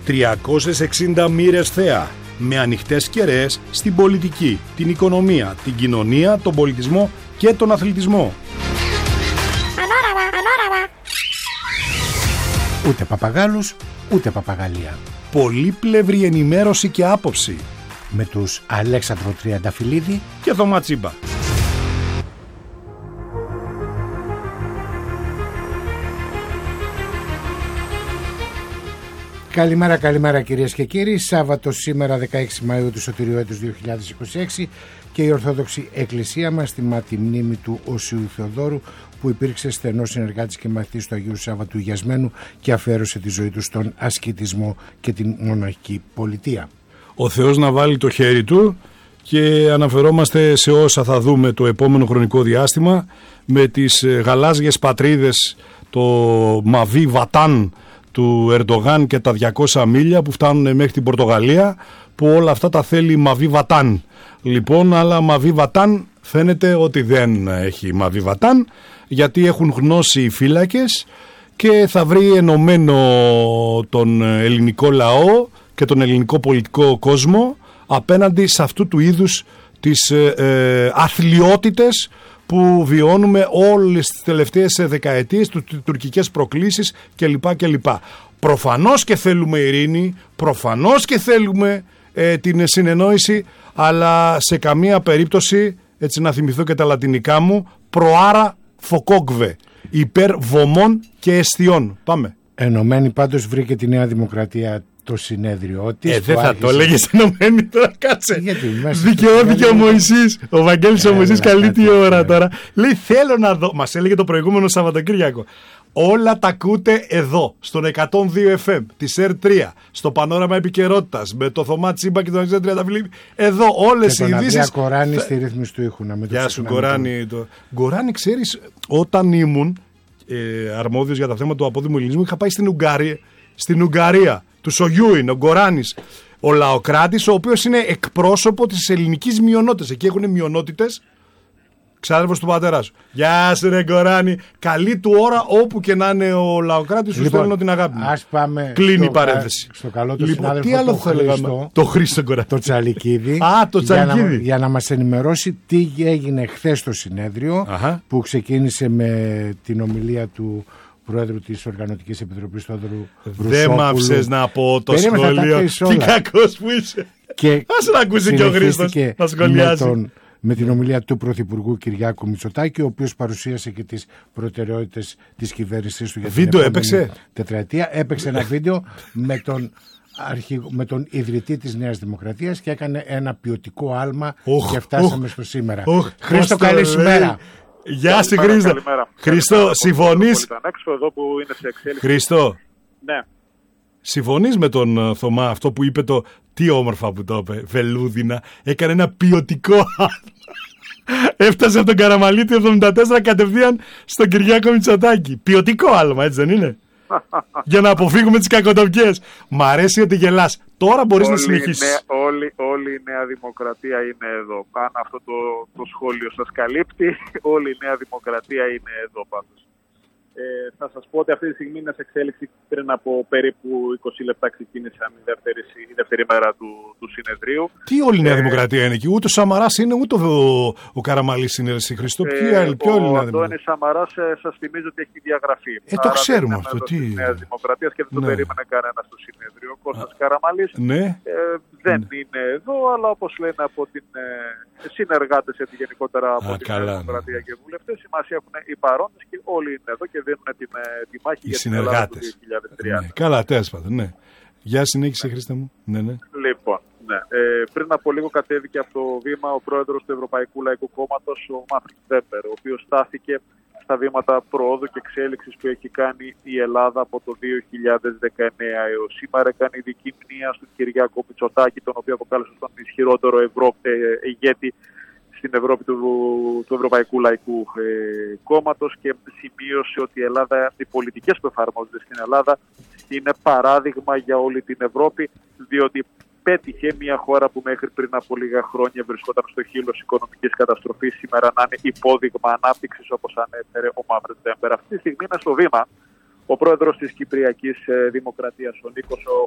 360 μοίρες θέα, με ανοιχτές κεραίες στην πολιτική, την οικονομία, την κοινωνία, τον πολιτισμό και τον αθλητισμό. Ούτε παπαγάλους, ούτε παπαγαλία. Πολύπλευρη ενημέρωση και άποψη. Με τους Αλέξανδρο Τριανταφυλλίδη και Θωμά Τσίμπα. Καλημέρα κυρίες και κύριοι. Σάββατο σήμερα 16 Μαΐου του Σωτηρίου έτους 2026 και η Ορθόδοξη Εκκλησία μας τιμά τη μνήμη του Οσίου Θεοδόρου, που υπήρξε στενός συνεργάτης και μαθητής του Αγίου Σάββατου Γιασμένου και αφιέρωσε τη ζωή του στον ασκητισμό και την μοναχική πολιτεία. Ο Θεός να βάλει το χέρι του, και αναφερόμαστε σε όσα θα δούμε το επόμενο χρονικό διάστημα με τις γαλάζιες πατρίδες, το Μαβί Βατάν του Ερντογάν και τα 200 μίλια που φτάνουν μέχρι την Πορτογαλία, που όλα αυτά τα θέλει Μαβί Βατάν. Λοιπόν, αλλά Μαβί Βατάν φαίνεται ότι δεν έχει Μαβί Βατάν, γιατί έχουν γνώση οι φύλακες και θα βρει ενωμένο τον ελληνικό λαό και τον ελληνικό πολιτικό κόσμο απέναντι σε αυτού του είδους τις αθλιότητες που βιώνουμε όλες τις τελευταίες δεκαετίες, τουρκικές προκλήσεις κλπ. Προφανώς και θέλουμε ειρήνη, προφανώς και θέλουμε την συνεννόηση, αλλά σε καμία περίπτωση, έτσι να θυμηθώ και τα λατινικά μου, προάρα φοκόγκβε, υπέρ βωμών και εστιών. Πάμε. Ενωμένη πάντως βρήκε τη Νέα Δημοκρατία το συνέδριο της. Δεν θα το έλεγες ενωμένη τώρα, κάτσε. Δικαιώθηκε ο Μωυσής, ο Βαγγέλης ο Μωυσής, καλή τη ώρα τώρα. Λέει θέλω να δω, μας έλεγε το προηγούμενο Σαββατοκύριακο. Όλα τα ακούτε εδώ, στον 102 FM, της R3, στο Πανόραμα Επικαιρότητας, με το Θωμά Τσίμπα και τον Αλέξανδρο Τριανταφυλλίδη. Εδώ όλες οι ειδήσεις. Και τον Αντρέα Κοράνη στη ρύθμιση του ήχου. Γεια σου Κοράνη. Κοράνη, ξέρεις, όταν ήμουν αρμόδιος για τα θέματα του απόδημου ελληνισμού, είχα πάει στην Ουγγαρία. Του Σογιού είναι ο Κοράνης, ο λαοκράτης, ο οποίος είναι εκπρόσωπο της ελληνικής μειονότητας. Εκεί έχουν μειονότητες. Ξάδερφος του πατέρα σου. Γεια σου ρε Κοράνη. Καλή του ώρα όπου και να είναι ο λαοκράτης, σου στέλνω την αγάπη μου. Ας πάμε. Κλείνει η παρένθεση. Στο καλό του συνάδελφο τι άλλο θα λέγαμε. Το Χρήστο Κοράνη. Το Τσαλικίδη. Το Τσαλικίδη. Για να μας ενημερώσει τι έγινε χθες στο συνέδριο, που ξεκίνησε με την ομιλία του Πρόεδρου της Οργανωτικής Επιτροπής Θόδωρου Βρουσόπουλου. Δεν μ' άφησες να πω το σχόλιο. Τι κακός που είσαι. Ας να ακούσει και ο Χρήστος να σχολιάζει. Με την ομιλία του Πρωθυπουργού Κυριάκου Μητσοτάκη, ο οποίος παρουσίασε και τις προτεραιότητες της κυβέρνησης του για την επόμενη τετραετία. Έπαιξε ένα βίντεο με τον ιδρυτή της Νέας Δημοκρατίας και έκανε ένα ποιοτικό άλμα και φτάσαμε στο σήμερα. Χρήστο, καλησπέρα. Γεια σου Χρήστο. Χρήστο, συμφωνείς? Χρήστο, ναι. Συμφωνείς με τον Θωμά αυτό που είπε τι όμορφα που το είπε, βελούδινα, έκανε ένα ποιοτικό άλμα. Έφτασε από τον Καραμαλίτη 74 κατευθείαν στον Κυριάκο Μητσοτάκη. Ποιοτικό άλμα, έτσι δεν είναι? Για να αποφύγουμε τις κακοτοπιές. Μ' αρέσει ότι γελάς. Τώρα μπορείς να συνεχίσεις. Όλη η Νέα Δημοκρατία είναι εδώ. Αν αυτό το σχόλιο σας καλύπτει, όλη η Νέα Δημοκρατία είναι εδώ πάντως. Θα σας πω ότι αυτή τη στιγμή είναι σε εξέλιξη. Πριν από περίπου 20 λεπτά ξεκίνησαν η δεύτερη μέρα του συνεδρίου. Τι όλη η Νέα Δημοκρατία είναι εκεί? Ούτε ο Σαμαράς είναι, ούτε ο Καραμαλής είναι, εσύ Χριστό. Ποιο όλη η Νέα Δημοκρατία? Ο Αντώνης Σαμαράς σας θυμίζω ότι έχει διαγραφεί. Το ξέρουμε αυτό. Τι Νέα Δημοκρατία και δεν το περίμενε κανένα στο συνέδριο. Ο Κώστας Καραμαλής δεν είναι εδώ, αλλά όπως λένε από την συνεργάτες γενικότερα από την Νέα Δημοκρατία και βουλευτές, σημασία έχουν οι παρόντες και όλοι είναι εδώ και δίνουν τη μάχη για την Ελλάδα του 2030. Καλά, τέλος πάντων, ναι. Για συνέχισε, Χρήστε μου. Ναι. Λοιπόν, πριν από λίγο κατέβηκε από το βήμα ο πρόεδρος του Ευρωπαϊκού Λαϊκού Κόμματος, ο Μάρτιν Βέμπερ, ο οποίος στάθηκε στα βήματα προόδου και εξέλιξης που έχει κάνει η Ελλάδα από το 2019 έως σήμερα. Έκανε ειδική μνήμα στον Κυριάκο Μητσοτάκη, τον οποίο αποκάλεσε τον ισχυρότερο ηγέτη στην Ευρώπη του Ευρωπαϊκού Λαϊκού Κόμματος, και σημείωσε ότι η Ελλάδα, οι πολιτικές που εφαρμόζονται στην Ελλάδα είναι παράδειγμα για όλη την Ευρώπη, διότι πέτυχε μια χώρα που μέχρι πριν από λίγα χρόνια βρισκόταν στο χείλος οικονομικής καταστροφής, σήμερα να είναι υπόδειγμα ανάπτυξης, όπως ανέφερε ο Μαύρος Βέμπερ. Αυτή τη στιγμή είναι στο βήμα ο πρόεδρος της Κυπριακής Δημοκρατίας, ο Νίκος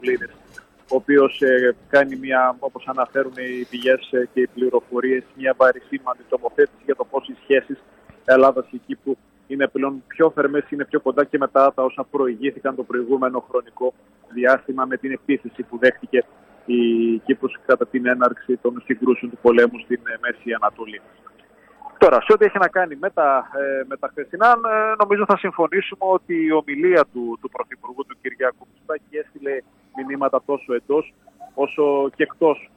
Παυλίδης, ο οποίος κάνει μια, όπως αναφέρουν οι πηγές και οι πληροφορίες, μια βαρισίμαντη τοποθέτηση για το πώς οι σχέσεις Ελλάδας και Κύπρου είναι πλέον πιο θερμές, είναι πιο κοντά και μετά τα όσα προηγήθηκαν το προηγούμενο χρονικό διάστημα με την επίθεση που δέχτηκε η Κύπρος κατά την έναρξη των συγκρούσεων του πολέμου στην Μέση Ανατολή. Τώρα, σε ό,τι έχει να κάνει με τα χθεσινά, νομίζω θα συμφωνήσουμε ότι η ομιλία του Πρωθυπουργού του Κυριάκου Μητσοτάκη έστειλε μηνύματα τόσο εντός όσο και εκτός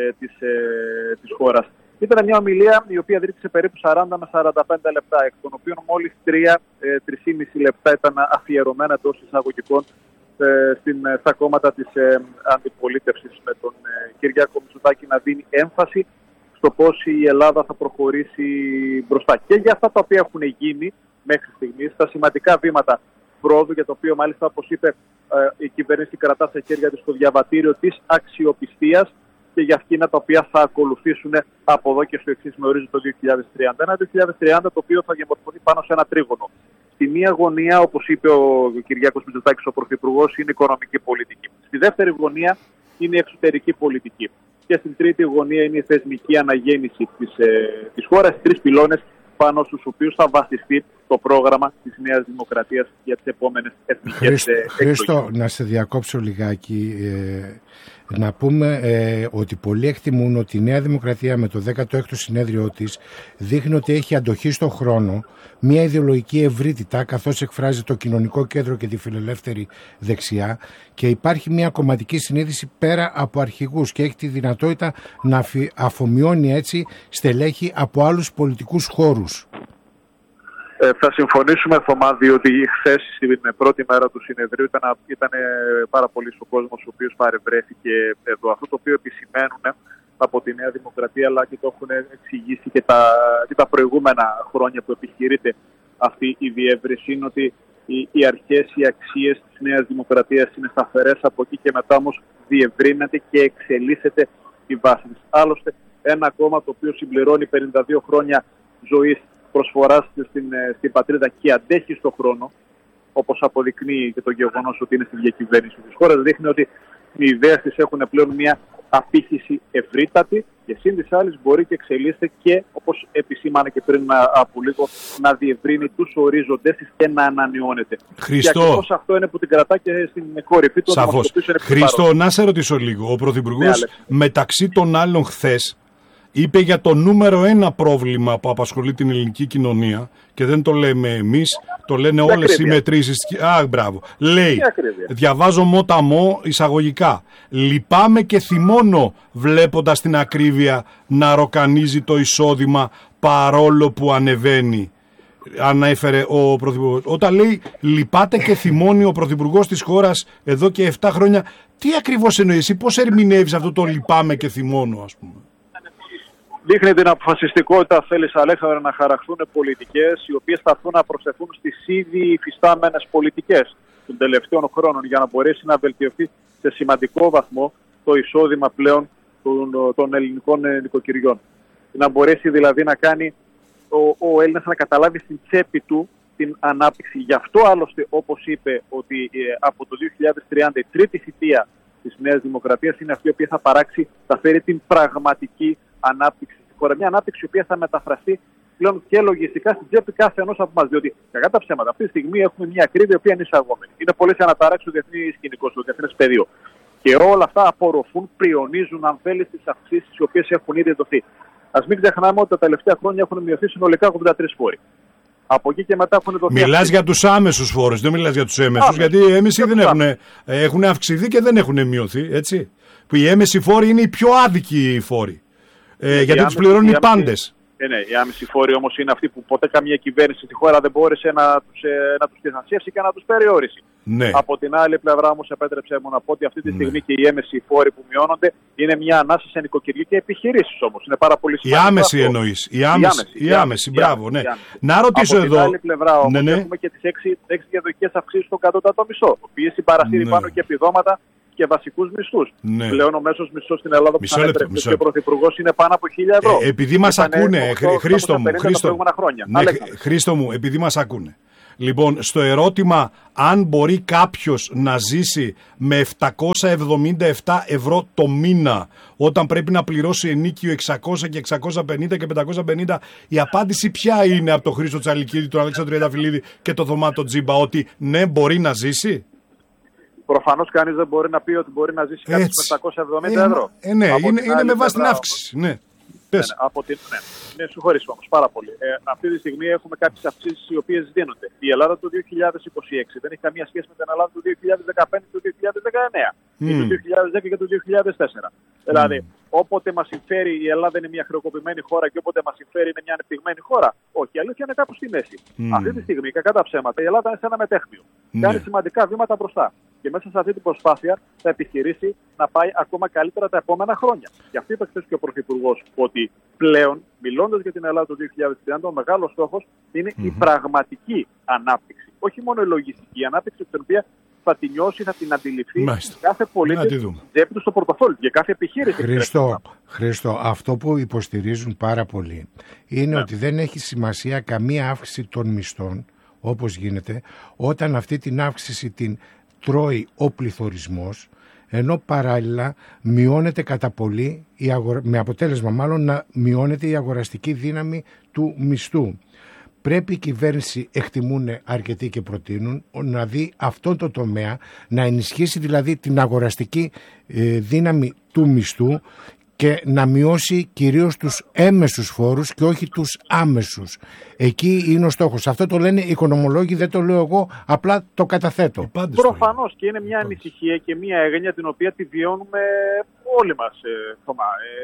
της χώρας. Ήταν μια ομιλία η οποία δείξε περίπου 40 με 45 λεπτά, εκ των οποίων μόλις 3-3,5 λεπτά ήταν αφιερωμένα εντός εισαγωγικών στα κόμματα της αντιπολίτευσης, με τον Κυριάκο Μητσοτάκη να δίνει έμφαση στο πώς η Ελλάδα θα προχωρήσει μπροστά. Και για αυτά τα οποία έχουν γίνει μέχρι στιγμής, τα σημαντικά βήματα πρόοδου, για το οποίο μάλιστα, όπως είπε, η κυβέρνηση κρατά στα χέρια της το διαβατήριο της αξιοπιστίας, και για εκείνα τα οποία θα ακολουθήσουν από εδώ και στο εξής με ορίζοντα το 2030. Ένα 2030 το οποίο θα διαμορφωθεί πάνω σε ένα τρίγωνο. Στη μία γωνία, όπως είπε ο Κυριάκος Μητσοτάκης, ο Πρωθυπουργός, είναι η οικονομική πολιτική. Στη δεύτερη γωνία είναι η εξωτερική πολιτική. Και στην τρίτη γωνία είναι η θεσμική αναγέννηση της χώρας, οι τρεις πυλώνες πάνω στους οποίους θα βασιστεί το πρόγραμμα της Νέας Δημοκρατίας για τις επόμενες εθνικές εκλογές. Χρήστο, να σε διακόψω λιγάκι. Να πούμε ότι πολλοί εκτιμούν ότι η Νέα Δημοκρατία με το 16ο συνέδριο της δείχνει ότι έχει αντοχή στον χρόνο, μια ιδεολογική ευρύτητα, καθώς εκφράζει το κοινωνικό κέντρο και τη φιλελεύθερη δεξιά, και υπάρχει μια κομματική συνείδηση πέρα από αρχηγούς και έχει τη δυνατότητα να αφομοιώνει έτσι στελέχη από άλλους πολιτικούς χώρους. Θα συμφωνήσουμε, Θωμά, διότι χθες στην πρώτη μέρα του συνεδρίου ήταν πάρα πολύ ο κόσμος ο οποίος παρευρέθηκε εδώ. Αυτό το οποίο επισημαίνουν από τη Νέα Δημοκρατία, αλλά και το έχουν εξηγήσει και τα προηγούμενα χρόνια που επιχειρείται αυτή η διεύρυνση, είναι ότι οι αρχές, οι αξίες της Νέας Δημοκρατίας είναι σταθερές. Από εκεί και μετά όμως διευρύνεται και εξελίσσεται η βάση της. Άλλωστε, ένα κόμμα το οποίο συμπληρώνει 52 χρόνια ζωής, προσφοράς στην πατρίδα και αντέχει στον χρόνο, όπως αποδεικνύει και το γεγονός ότι είναι στη διακυβέρνηση της χώρας, δείχνει ότι οι ιδέες της έχουν πλέον μια απήχηση ευρύτατη και σύν της άλλης μπορεί και εξελίσσεται και, όπως επισήμανε και πριν από λίγο, να διευρύνει τους ορίζοντες της και να ανανεώνεται. Χριστό, και ακριβώς αυτό είναι που την κρατά και στην κορυφή του. Σαφώς. Χριστό, να σε ρωτήσω λίγο. Ο Πρωθυπουργός μεταξύ των άλλων χθες είπε για το νούμερο 1 πρόβλημα που απασχολεί την ελληνική κοινωνία, και δεν το λέμε εμείς, το λένε όλες οι μετρήσεις. Μπράβο. Λέει, διαβάζω μόταμο εισαγωγικά, λυπάμαι και θυμώνω βλέποντας την ακρίβεια να ροκανίζει το εισόδημα παρόλο που ανεβαίνει. Ανέφερε ο Πρωθυπουργός. Όταν λέει λυπάται και θυμώνει ο Πρωθυπουργός της χώρας εδώ και 7 χρόνια, τι ακριβώς εννοεί, εσύ πώς ερμηνεύεις αυτό το λυπάμαι και θυμώνω, ας πούμε? Δείχνει την αποφασιστικότητα, θέλεις, Αλέξανδρε, να χαραχθούν πολιτικές οι οποίες θα έρθουν να προσθεθούν στις ήδη υφιστάμενες πολιτικές των τελευταίων χρόνων, για να μπορέσει να βελτιωθεί σε σημαντικό βαθμό το εισόδημα πλέον των ελληνικών νοικοκυριών. Να μπορέσει δηλαδή να κάνει ο Έλληνας να καταλάβει στην τσέπη του την ανάπτυξη. Γι' αυτό άλλωστε, όπως είπε, ότι από το 2030 η τρίτη θητεία της Νέας Δημοκρατίας είναι αυτή η οποία θα φέρει την πραγματική ανάπτυξη στη χώρα. Μια ανάπτυξη η οποία θα μεταφραστεί πλέον και λογιστικά στην τσέπη κάθε ενός από εμάς. Διότι, κακά τα ψέματα, αυτή τη στιγμή έχουμε μια ακρίβεια η οποία είναι εισαγόμενη. Είναι πολλές αναταράξεις στο διεθνή σκηνικό, στο διεθνές πεδίο. Και όλα αυτά απορροφούν, πριονίζουν, αν θέλει, τις αυξήσεις οι οποίες έχουν ήδη δοθεί. Ας μην ξεχνάμε ότι τα τελευταία χρόνια έχουν μειωθεί συνολικά 83 φόροι. Από εκεί και μετά έχουν δοθεί. Μιλάς για τους άμεσους φόρους, δεν μιλάς για τους έμεσους, γιατί οι έμεσοι δεν έχουν αυξηθεί και δεν έχουν μειωθεί, έτσι. Που οι έμεσοι φόροι είναι οι πιο άδικοι φόροι. Γιατί τους πληρώνουν οι πάντες. Ναι, οι άμεσοι φόροι όμως είναι αυτοί που ποτέ καμία κυβέρνηση στη χώρα δεν μπόρεσε να τους διαθανσιεύσει και να τους περιορίσει. Ναι. Από την άλλη πλευρά όμως, επέτρεψέ μου να πω ότι αυτή τη στιγμή και οι έμεσοι φόροι που μειώνονται είναι μια ανάσα σε νοικοκυριά και επιχειρήσεις όμως. Είναι πάρα πολύ σημαντικό. Η άμεση εννοείς. Η άμεση, μπράβο, ναι. Να ρωτήσω από εδώ. Από την άλλη πλευρά όμως έχουμε και τις 6 διαδοχικές αυξήσεις στο κατώτατο μισό, οι οποίες συμπαρασύρει πάνω και επιδόματα και βασικούς μισθούς. Ναι. Πλέον ο μέσος μισθός στην Ελλάδα που ανέφερε ο Πρωθυπουργός είναι πάνω από 1.000 ευρώ. Επειδή μας ακούνε, Χρήστο μου, επειδή μας ακούνε, Λοιπόν, στο ερώτημα αν μπορεί κάποιος να ζήσει με 777 ευρώ το μήνα όταν πρέπει να πληρώσει ενίκιο 600 και 650 και 550, η απάντηση ποια είναι από τον Χρήστο Τσαλικίδη, τον Αλέξανδρο Τριανταφυλλίδη και τον Θωμάτο Τζίμπα, ότι ναι, μπορεί να ζήσει? Προφανώς κανείς δεν μπορεί να πει ότι μπορεί να ζήσει κάποιος με 770 ευρώ. Ναι, είναι με βάση την αύξηση. Ναι. Ναι, συγχωρείς όμως πάρα πολύ. Αυτή τη στιγμή έχουμε κάποιες αυξήσεις οι οποίες δίνονται. Η Ελλάδα του 2026 δεν έχει καμία σχέση με την Ελλάδα του 2015 και του 2019 ή του 2010 και του 2004. Δηλαδή, όποτε μας συμφέρει η Ελλάδα είναι μια χρεοκοπημένη χώρα και όποτε μας συμφέρει είναι μια ανεπτυγμένη χώρα. Όχι, η αλήθεια είναι κάπου στη μέση. Αυτή τη στιγμή, κακά τα ψέματα, η Ελλάδα είναι σε ένα μετέχμιο. Κάνει σημαντικά βήματα μπροστά. Και μέσα σε αυτή την προσπάθεια θα επιχειρήσει να πάει ακόμα καλύτερα τα επόμενα χρόνια. Γι' αυτό είπε χθες και ο Πρωθυπουργός ότι πλέον, μιλώντας για την Ελλάδα του 2030, ο μεγάλος στόχος είναι η πραγματική ανάπτυξη. Όχι μόνο η λογιστική ανάπτυξη, την οποία θα την νιώσει, θα την αντιληφθεί κάθε πολίτη στην τσέπη του στο πορτοφόλι για κάθε επιχείρηση. Χρήστο, αυτό που υποστηρίζουν πάρα πολύ είναι ότι δεν έχει σημασία καμία αύξηση των μισθών, όπως γίνεται, όταν αυτή την αύξηση την τρώει ο πληθωρισμός, ενώ παράλληλα μειώνεται κατά πολύ, με αποτέλεσμα μάλλον να μειώνεται η αγοραστική δύναμη του μισθού. Πρέπει η κυβέρνηση, εκτιμούν αρκετοί και προτείνουν, να δει αυτόν το τομέα, να ενισχύσει δηλαδή την αγοραστική δύναμη του μισθού και να μειώσει κυρίως τους έμεσους φόρους και όχι τους άμεσους. Εκεί είναι ο στόχος. Αυτό το λένε οι οικονομολόγοι, δεν το λέω εγώ, απλά το καταθέτω. Προφανώς και είναι μια ανησυχία και μια έγνοια την οποία τη βιώνουμε όλοι μας, Θωμά.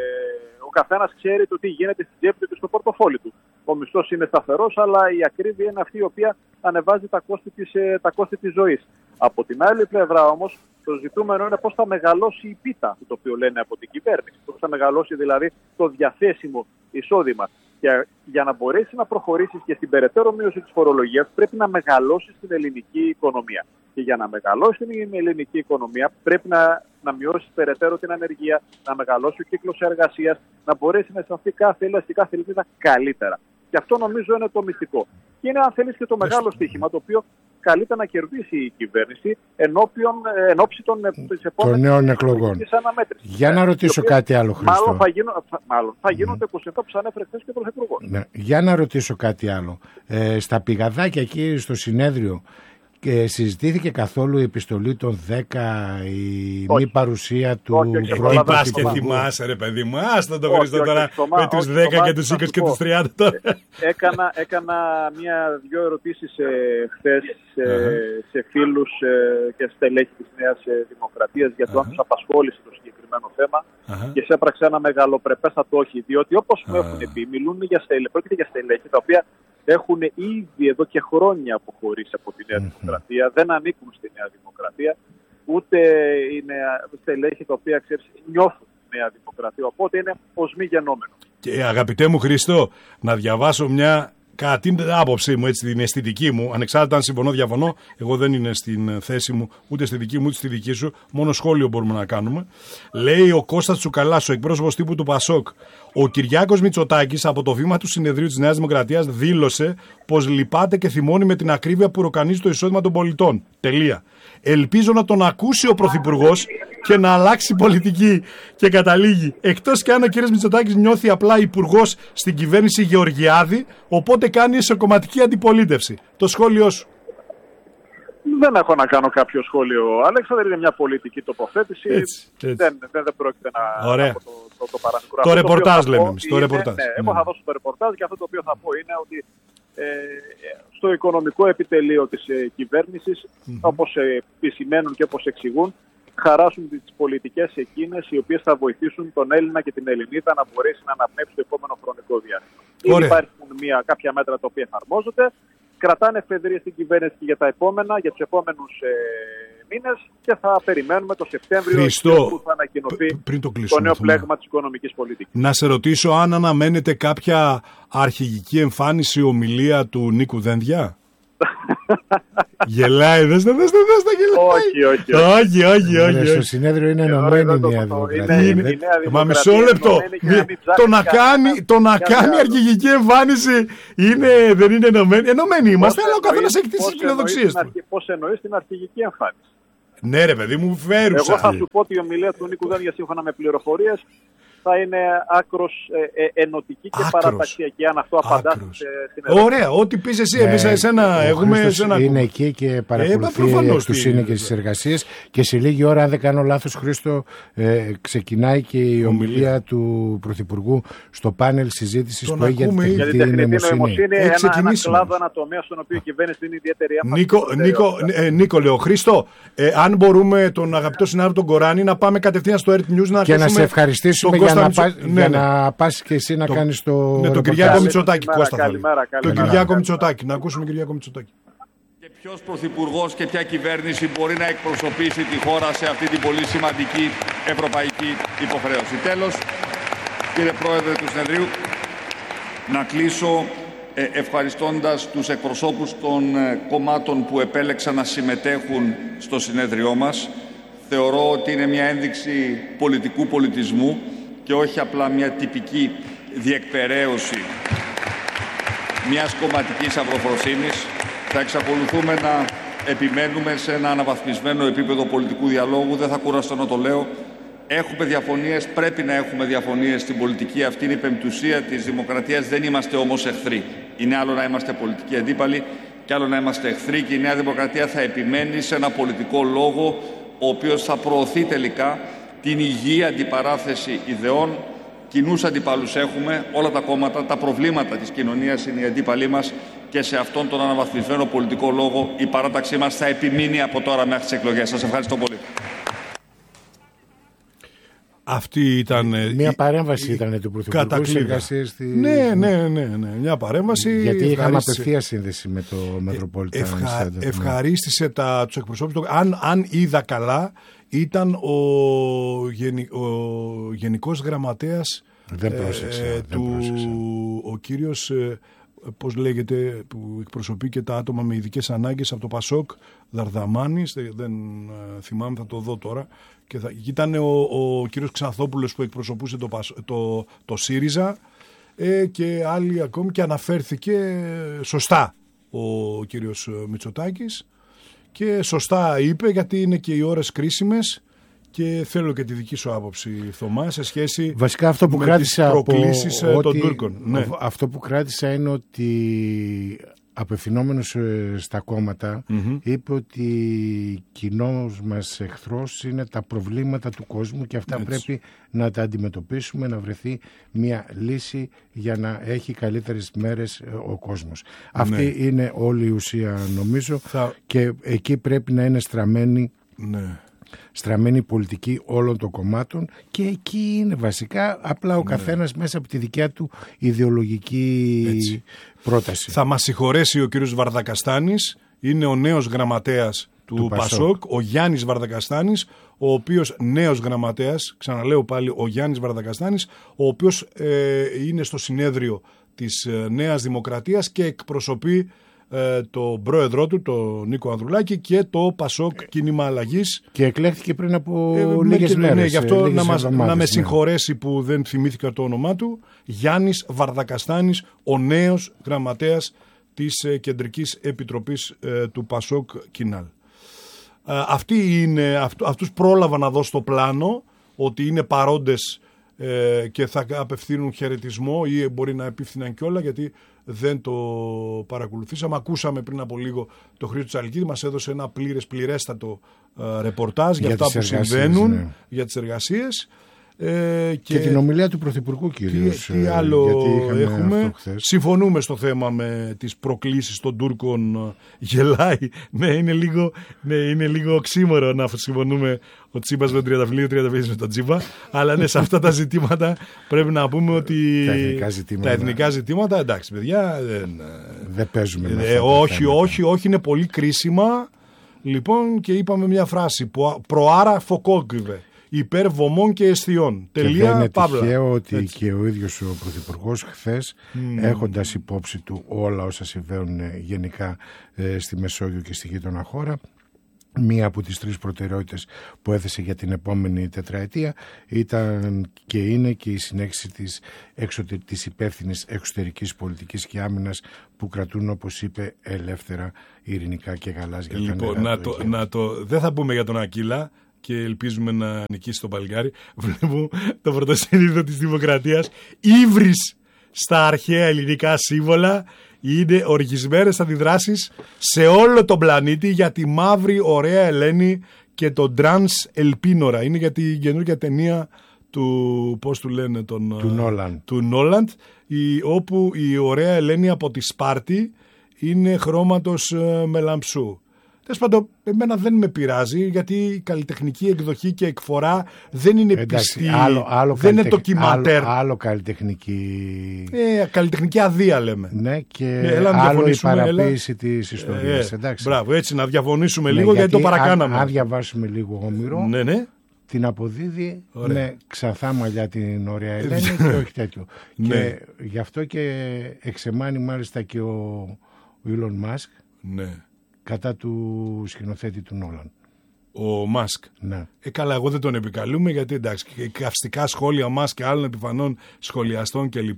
Ο καθένας ξέρει το τι γίνεται στην τσέπη του και στο πορτοφόλι του. Ο μισθός είναι σταθερός, αλλά η ακρίβεια είναι αυτή η οποία ανεβάζει τα κόστη της ζωής. Από την άλλη πλευρά όμως, το ζητούμενο είναι πώς θα μεγαλώσει η πίτα, το οποίο λένε από την κυβέρνηση. Πώς θα μεγαλώσει δηλαδή το διαθέσιμο εισόδημα. Και για να μπορέσει να προχωρήσει και στην περαιτέρω μείωση της φορολογίας, πρέπει να μεγαλώσει την ελληνική οικονομία. Και για να μεγαλώσει την ελληνική οικονομία, πρέπει να μειώσει περαιτέρω την ανεργία, να μεγαλώσει ο κύκλος εργασίας, να μπορέσει να αισθανθεί κάθε ελαστικά κάθε Ελληνίδα καλύτερα. Και αυτό νομίζω είναι το μυστικό. Και είναι, αν θέλεις, και το μεγάλο στοίχημα, το οποίο καλείται να κερδίσει η κυβέρνηση εν ώψη των νέων εκλογών. Για να ρωτήσω κάτι άλλο, Χρήστο. Μάλλον θα γίνονται 27 που σας ανέφερε χθες και ο Πρωθυπουργός. Ναι. Για να ρωτήσω κάτι άλλο. Στα πηγαδάκια εκεί στο συνέδριο, και συζητήθηκε καθόλου η επιστολή των 10, η μη παρουσία του πρώην Πρωθυπουργού? Θυμάσαι ρε παιδί μου, άστα το Χρήστο τώρα με τους 10 και τους 20 και τους 30 τώρα. Έκανα δύο ερωτήσεις χθες σε φίλους και στελέχη της Νέας Δημοκρατίας για το αν τους απασχόλησε το συγκεκριμένο θέμα και σε έπραξε ένα μεγαλοπρεπέστατο όχι, διότι όπως μου έχουν πει, πρόκειται για στελέχη τα οποία έχουν ήδη εδώ και χρόνια αποχωρήσει από τη Νέα Δημοκρατία, δεν ανήκουν στη Νέα Δημοκρατία, ούτε είναι στελέχη τα οποία νιώθουν τη Νέα Δημοκρατία, οπότε είναι ως μη γενόμενο. Και αγαπητέ μου Χριστό, να διαβάσω μια, κατά την άποψή μου, έτσι, την αισθητική μου, ανεξάρτητα αν συμφωνώ διαφωνώ, εγώ δεν είναι στην θέση μου, ούτε στη δική μου ούτε στη δική σου, μόνο σχόλιο μπορούμε να κάνουμε. Λέει ο Κώστας Τσουκαλάς, ο εκπρόσωπος τύπου του ΠΑΣΟΚ, ο Κυριάκος Μητσοτάκης από το βήμα του συνεδρίου της Νέας Δημοκρατίας δήλωσε πως λυπάται και θυμώνει με την ακρίβεια που ροκανίζει το εισόδημα των πολιτών. Τελεία. Ελπίζω να τον ακούσει ο Πρωθυπουργός και να αλλάξει πολιτική. Και καταλήγει, εκτός και αν ο κ. Μητσοτάκης νιώθει απλά υπουργός στην κυβέρνηση Γεωργιάδη, οπότε κάνει εσωκομματική αντιπολίτευση. Το σχόλιο σου? Δεν έχω να κάνω κάποιο σχόλιο, Αλέξανδρε, είναι μια πολιτική τοποθέτηση. Έτσι. Δεν πρόκειται να Ωραία. το παραμικρό. Το ρεπορτάζ λέμε εμείς. Εγώ θα δώσω το ρεπορτάζ και αυτό το οποίο θα πω είναι ότι στο οικονομικό επιτελείο της κυβέρνησης, όπως επισημαίνουν και όπως εξηγούν, χαράσουν τις πολιτικές εκείνες οι οποίες θα βοηθήσουν τον Έλληνα και την Ελληνίδα να μπορέσει να αναπνεύσει το επόμενο χρονικό διάστημα. Ήδη υπάρχουν κάποια μέτρα τα οποία εφαρμόζονται, κρατάνε εφεδρίες στην κυβέρνηση για τους επόμενους μήνες και θα περιμένουμε το Σεπτέμβριο που θα ανακοινωθεί το νέο πλέγμα της οικονομικής πολιτικής. Να σε ρωτήσω αν αναμένεται κάποια αρχηγική εμφάνιση ομιλία του Νίκου Δένδια. Γελάει, δες τα γελάει. Όχι. Στο συνέδριο είναι ενωμένη η Νέα Δημοκρατία. Μα μισό λεπτό. Το να κάνει αρχηγική εμφάνιση δεν είναι ενωμένη. Ενωμένοι είμαστε, αλλά ο καθένας έχει τις φιλοδοξίες του. Πώς εννοείς την αρχηγική εμφάνιση? Ναι, ρε παιδί μου, φέρουσα. Εγώ θα σου πω ότι η ομιλία του Νίκου Δένδια, σύμφωνα με πληροφορίες, θα είναι άκρος ενωτική και παραταξιακή, αν αυτό απαντά στην ερώτηση. Ωραία, ό,τι πεις εσύ, εμείς εσένα έχουμε εσένα. Είναι εκεί και παρακολουθεί τους είναι και στις εργασίες και σε λίγη ώρα, αν δεν κάνω λάθος, Χρήστο, ξεκινάει και η ομιλία του Πρωθυπουργού στο πάνελ συζήτησης που έγινε για την τεχνητή νοημοσύνη. Είναι ένα κλάδο, ένα τομέα στον οποίο η κυβέρνηση δίνει ιδιαίτερη έμφαση. Νίκο, λέω, Χρήστο, αν μπορούμε τον αγαπητό συνάδελφο τον Κοράνη να πάμε κατευθείαν στο Earth News να αρχίσουμε. Και να σε ευχαριστήσουμε για να πας και εσύ να κάνεις το. Ναι, τον Κυριάκο Μητσοτάκη, Κώστα. Τον Κυριάκο Μητσοτάκη, να ακούσουμε Κυριάκο Μητσοτάκη. Και ποιος πρωθυπουργός και ποια κυβέρνηση μπορεί να εκπροσωπήσει τη χώρα σε αυτή την πολύ σημαντική ευρωπαϊκή υποχρέωση. Τέλος, κύριε Πρόεδρε του Συνεδρίου, να κλείσω ευχαριστώντας τους εκπροσώπους των κομμάτων που επέλεξαν να συμμετέχουν στο συνέδριό μας. Θεωρώ ότι είναι μια ένδειξη πολιτικού πολιτισμού και όχι απλά μια τυπική διεκπεραίωση μιας κομματικής αυροφροσύνης. Θα εξακολουθούμε να επιμένουμε σε ένα αναβαθμισμένο επίπεδο πολιτικού διαλόγου. Δεν θα κουραστώ να το λέω. Έχουμε διαφωνίες, πρέπει να έχουμε διαφωνίες στην πολιτική. Αυτή είναι η πεμπτουσία της δημοκρατίας. Δεν είμαστε όμως εχθροί. Είναι άλλο να είμαστε πολιτικοί αντίπαλοι και άλλο να είμαστε εχθροί. Και η Νέα Δημοκρατία θα επιμένει σε ένα πολιτικό λόγο ο οποίος θα προωθεί τελικά την υγιή αντιπαράθεση ιδεών. Κοινούς αντιπάλους έχουμε, όλα τα κόμματα, τα προβλήματα της κοινωνίας είναι οι αντίπαλοι μας και σε αυτόν τον αναβαθμισμένο πολιτικό λόγο η παράταξή μας θα επιμείνει από τώρα μέχρι τις εκλογές. Σας ευχαριστώ πολύ. Αυτή ήταν. Μια παρέμβαση ήταν του Πρωθυπουργού στις εργασίες της. Ναι. Μια παρέμβαση. Γιατί είχαμε απευθείας σύνδεση με το Metropolitan Center. Ευχαρίστησε τους εκπροσώπους. Αν είδα καλά, ήταν ο Γενικός Γραμματέας ο κύριος, πώς λέγεται, που εκπροσωπεί και τα άτομα με ειδικές ανάγκες από το Πασόκ, Δαρδαμάνης, δεν θυμάμαι, θα το δω τώρα. Και ήταν ο κύριος Ξανθόπουλος που εκπροσωπούσε το ΣΥΡΙΖΑ και άλλοι ακόμη, και αναφέρθηκε σωστά ο κύριος Μητσοτάκης και σωστά είπε, γιατί είναι και οι ώρες κρίσιμες και θέλω και τη δική σου άποψη, Θωμά, σε σχέση βασικά αυτό που με τις προκλήσεις των Τούρκων. Ναι. Αυτό που κράτησα είναι ότι απευθυνόμενος στα κόμματα είπε ότι κοινός μας εχθρός είναι τα προβλήματα του κόσμου και αυτά πρέπει να τα αντιμετωπίσουμε, να βρεθεί μια λύση για να έχει καλύτερες μέρες ο κόσμος. Αυτή είναι όλη η ουσία, νομίζω, και εκεί πρέπει να είναι στραμμένη η πολιτική όλων των κομμάτων και εκεί είναι βασικά απλά ο καθένας μέσα από τη δικιά του ιδεολογική πρόταση. Θα μας συγχωρέσει ο κύριος Βαρδακαστάνης, είναι ο νέος γραμματέας του Πασόκ, ο Γιάννης Βαρδακαστάνης, ο οποίος νέος γραμματέας, ξαναλέω πάλι ο Γιάννης Βαρδακαστάνης, ο οποίος είναι στο συνέδριο της Νέας Δημοκρατίας και εκπροσωπεί τον πρόεδρό του, τον Νίκο Ανδρουλάκη, και το Πασόκ Κίνημα Αλλαγής. Και εκλέχθηκε πριν από λίγες μέρες. Ναι, γι' αυτό να με συγχωρέσει που δεν θυμήθηκα το όνομά του. Γιάννης Βαρδακαστάνης, ο νέος γραμματέας της Κεντρικής Επιτροπής του Πασόκ Κινάλ. Αυτούς πρόλαβα να δω στο πλάνο ότι είναι παρόντες και θα απευθύνουν χαιρετισμό ή μπορεί να επίφθηναν κιόλα, γιατί δεν το παρακολουθήσαμε. Ακούσαμε πριν από λίγο το Χρήστο Τσαλκίδη, μας έδωσε ένα πληρέστατο ρεπορτάζ για αυτά που συμβαίνουν, για τις εργασίες. Και την ομιλία του Πρωθυπουργού κυρίως. Τι άλλο έχουμε. Συμφωνούμε στο θέμα με τις προκλήσεις των Τούρκων. Γελάει. Ναι, είναι λίγο οξύμορο να συμφωνούμε ο Τσίπας με τον Τριανταφυλλίδη με τον Τσίπα. Αλλά ναι, σε αυτά τα ζητήματα πρέπει να πούμε ότι τα εθνικά ζητήματα, εντάξει παιδιά, δεν παίζουμε με όχι, είναι πολύ κρίσιμα. Λοιπόν, και είπαμε μια φράση, προάρα φωκόγκριβε. υπέρ βωμών και αισθιών. Και δεν είναι τυχαίο ότι έτσι. Και ο ίδιος ο Πρωθυπουργός χθες, έχοντας υπόψη του όλα όσα συμβαίνουν γενικά στη Μεσόγειο και στη γείτονα χώρα, μία από τις 3 προτεραιότητες που έθεσε για την επόμενη τετραετία ήταν και είναι και η συνέχιση της υπεύθυνης εξωτερικής πολιτικής και άμυνας που κρατούν, όπως είπε, ελεύθερα, ειρηνικά και γαλάζια τα νερά. Δεν θα πούμε για τον Ακύλα και ελπίζουμε να νικήσει τον Παλγάρι. Βλέπω το πρωτοσέλιδο της Δημοκρατίας. Ύβρις στα αρχαία ελληνικά σύμβολα. Είναι οργισμένες αντιδράσεις σε όλο τον πλανήτη για τη μαύρη ωραία Ελένη και τον τρανς ελπίνορα. Είναι για την καινούργια ταινία του, πώς του λένε, του Νόλαντ, όπου η ωραία Ελένη από τη Σπάρτη είναι χρώματος μελαμψού. Τέλος πάντων, εμένα δεν με πειράζει, γιατί η καλλιτεχνική εκδοχή και εκφορά δεν είναι πιστή, δεν είναι ντοκιμαντέρ. Άλλο καλλιτεχνική... καλλιτεχνική αδεία λέμε. Ναι, και άλλο η παραποίηση της ιστορίας. Μπράβο, έτσι να διαφωνήσουμε λίγο, γιατί το παρακάναμε. Αν διαβάσουμε λίγο Όμηρο, ναι. την αποδίδει με ξανθά μαλλιά την ωραία Ελένη και όχι τέτοιο. Και γι' αυτό και εξεμάνει μάλιστα και ο Elon Musk. Ναι. Κατά του σκηνοθέτη του Νόλαν. Ο Μάσκ. Ναι. Καλά, εγώ δεν τον επικαλούμε, γιατί εντάξει, καυστικά σχόλια Μάσκ και άλλων επιφανών σχολιαστών κλπ.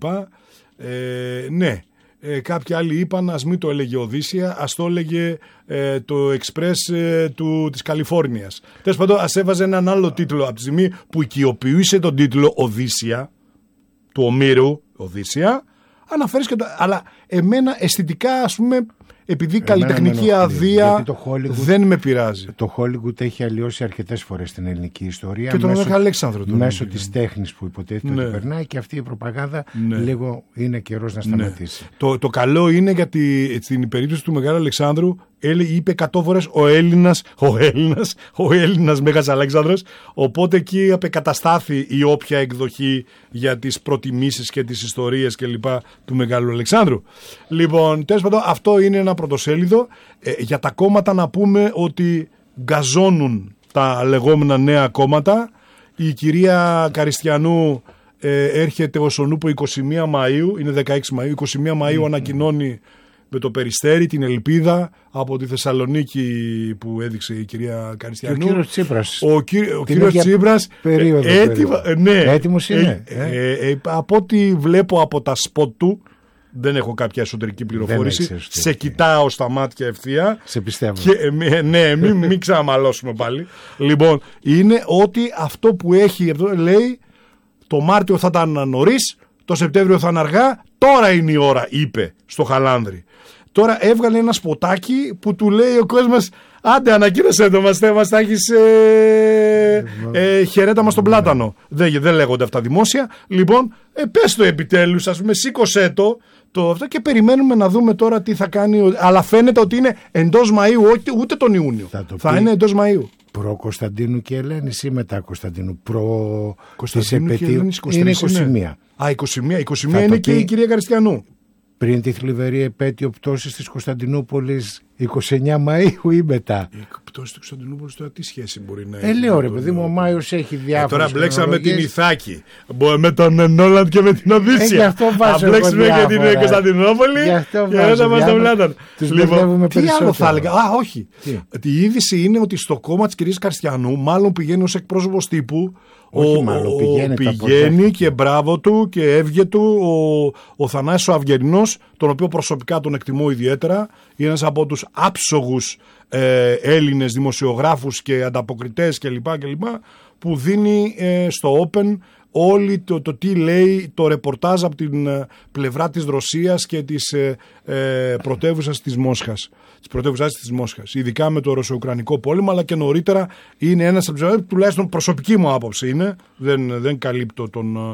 Ναι. Κάποιοι άλλοι είπαν, ας μην το έλεγε Οδύσσια, ας το έλεγε το Express της Καλιφόρνιας. Τέλος πάντων, ας έβαζε έναν άλλο τίτλο από τη στιγμή που οικειοποιούσε τον τίτλο Οδύσσια, του Ομήρου Οδύσσια, αναφέρεις και το... Αλλά εμένα αισθητικά, ας πούμε, επειδή η καλλιτεχνική αδεία δεν με πειράζει. Το Hollywood έχει αλλοιώσει αρκετές φορές την ελληνική ιστορία. Και τον Μέγα Αλέξανδρο. Μέσω της τέχνης που υποτίθεται ότι περνάει, και αυτή η προπαγάνδα λίγο είναι καιρός να σταματήσει. Το καλό είναι, γιατί στην περίπτωση του Μεγάλου Αλεξάνδρου είπε 100 φορές ο Έλληνας Μέγας Αλέξανδρος, οπότε εκεί απεκαταστάθη η όποια εκδοχή για τις προτιμήσεις και τις ιστορίες κλπ. Του Μεγάλου Αλεξάνδρου. Λοιπόν, τέλος πάντων, αυτό είναι ένα πρωτοσέλιδο. Για τα κόμματα να πούμε ότι γκαζώνουν τα λεγόμενα νέα κόμματα. Η κυρία Καριστιανού έρχεται ως ο Νούπο 21 Μαΐου, είναι 16 Μαΐου, 21 Μαΐου ανακοινώνει με το Περιστέρι την ελπίδα από τη Θεσσαλονίκη που έδειξε η κυρία Καριστιανού. Και ο κύριος Τσίπρας. Ο κύριος Τσίπρας έτοιμος είναι. Από ό,τι βλέπω από τα σποτ του, δεν έχω κάποια εσωτερική πληροφόρηση, σε κοιτάω στα μάτια ευθεία. Σε πιστεύω. Ναι, μην ξαναμαλώσουμε πάλι. Λοιπόν, είναι ότι αυτό που έχει, λέει, το Μάρτιο θα ήταν νωρίς, το Σεπτέμβριο θα είναι αργά, τώρα είναι η ώρα, είπε στο Χαλάνδρη. Τώρα έβγαλε ένα σποτάκι που του λέει ο κόσμος, άντε ανακοίνωσέ το μας, θα έχεις χαιρέτα μας τον πλάτανο. Δεν λέγονται αυτά δημόσια. Λοιπόν, πες το επιτέλους, ας πούμε, σήκωσέ το αυτό, και περιμένουμε να δούμε τώρα τι θα κάνει. Αλλά φαίνεται ότι είναι εντός Μαΐου, ούτε τον Ιούνιο. Θα είναι εντός Μαΐου. Προ Κωνσταντίνου και Ελένης ή μετά Κωνσταντίνου? Προ Κωνσταντίνου και Ελένης 23. Είναι 21. 21 είναι και η κυρία Καριστιανού. Πριν τη θλιβερή επέτειο πτώσης της Κωνσταντινούπολης 29 Μαΐου ή μετά? Η πτώση του Κωνσταντινούπολης τώρα τι σχέση μπορεί να έχει? Λέω ρε παιδί μου, ο Μάιος έχει διάφορες. Τώρα μπλέξαμε την Ιθάκη με τον Νόλαντ και με την Οδύσσια. Θα μπλέξουμε και την Κωνσταντινούπολη και μετά μας τον Πλάτανο. Τι άλλο θα έλεγα? Όχι. Η είδηση είναι ότι στο κόμμα της κυρίας Καριστιανού, μάλλον πηγαίνει ως εκπρόσωπος τύπου. Πηγαίνει και μπράβο του και έβγε του ο Θανάσης ο Αυγερινός, τον οποίο προσωπικά τον εκτιμώ ιδιαίτερα. Είναι ένας από τους άψογους Έλληνες δημοσιογράφους και ανταποκριτές κλπ. Που δίνει στο Open όλη το τι λέει το ρεπορτάζ από την πλευρά της Ρωσίας και της πρωτεύουσας της Μόσχας. Ειδικά με το ρωσο-ουκρανικό πόλεμο, αλλά και νωρίτερα είναι ένας από τους, τουλάχιστον προσωπική μου άποψη είναι, δεν καλύπτω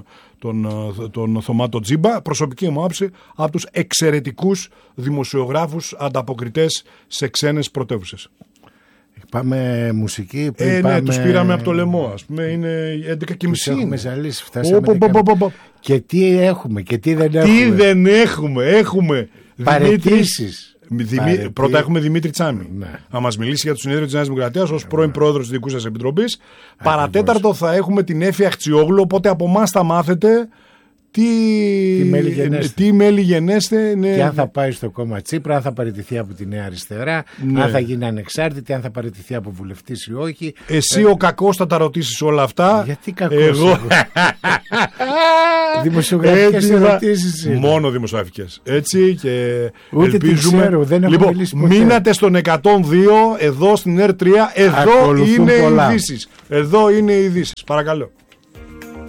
τον Θωμάτο Τζίμπα, προσωπική μου άποψη, από τους εξαιρετικούς δημοσιογράφους ανταποκριτές σε ξένες πρωτεύουσες. Πάμε μουσική. Ναι, τους πήραμε από το λαιμό, ας πούμε, είναι 11:30. Έχουμε ζαλίσει, φτάσαμε. Και τι έχουμε και τι δεν έχουμε. Τι δεν έχουμε, έχουμε παραιτήσεις. Πρώτα έχουμε Δημήτρη Τσάμι. Ναι. Να μας μιλήσει για το συνέδριο της Νέας Δημοκρατίας ως πρώην πρόεδρος της δικού σας επιτροπής. Παρατέταρτο θα έχουμε την Έφη Αχτσιόγλου, οπότε από εμάς θα μάθετε τι μέλη γενέστε. Ναι. Και αν θα πάει στο κόμμα Τσίπρα, αν θα παραιτηθεί από τη Νέα Αριστερά, ναι. Αν θα γίνει ανεξάρτητη, αν θα παραιτηθεί από βουλευτής ή όχι. Εσύ ο κακός θα τα ρωτήσεις όλα αυτά. Γιατί κακός? Δημοσιογραφικές ερωτήσεις. Μόνο δημοσιογραφικές. Έτσι και ούτε ελπίζουμε. Ξέρω, δεν λοιπόν, μείνατε στον 102 εδώ στην R3. Εδώ είναι οι ειδήσεις. Εδώ είναι οι ειδήσεις. Παρακαλώ.